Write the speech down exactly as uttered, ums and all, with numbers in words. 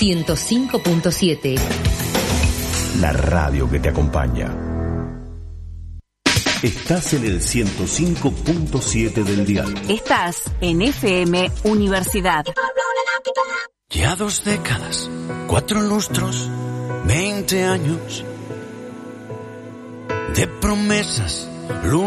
ciento cinco punto siete. La radio que te acompaña. Estás en el ciento cinco punto siete del dial. Estás en F M Universidad. Ya dos décadas, cuatro lustros, veinte años de promesas.